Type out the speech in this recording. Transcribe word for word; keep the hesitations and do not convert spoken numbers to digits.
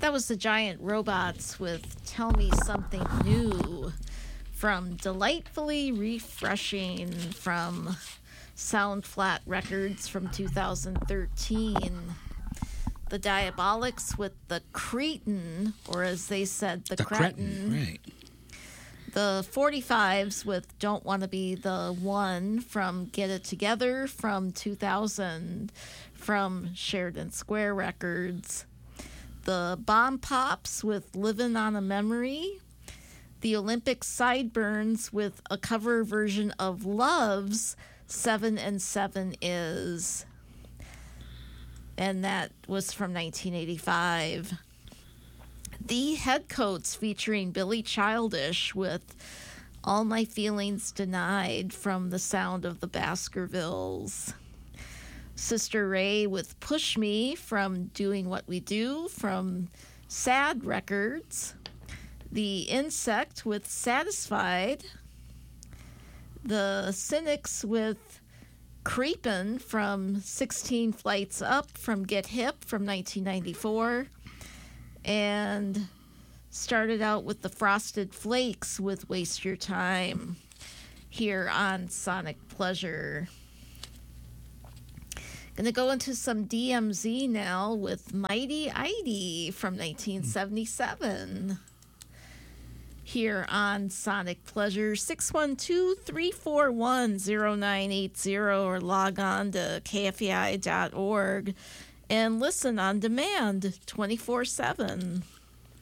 That was the Giant Robots with Tell Me Something New from Delightfully Refreshing from Sound Flat Records from two thousand thirteen. The Diabolics with The Cretin, or as they said, The, The Cretin. Cretin, right. The forty-fives with Don't Wanna Be the One from Get It Together from two thousand from Sheridan Square Records. The Bomb Pops with Livin' on a Memory. The Olympic Sideburns with a cover version of Love's Seven and Seven Is. And that was from nineteen eighty-five. The Headcoats featuring Billy Childish with All My Feelings Denied from The Sound of the Baskervilles. Sister Ray with Push Me from Doing What We Do from Sad Records. The Insect with Satisfied. The Cynics with Creepin' from sixteen Flights Up from Get Hip from nineteen ninety-four. And started out with the Frosted Flakes with Waste Your Time here on Sonic Pleasure. Gonna go into some D M Z now with Mighty Idy from nineteen seventy-seven here on Sonic Pleasure. Six one two, three four one, zero nine eight zero or log on to K F E I dot org and listen on demand twenty-four seven.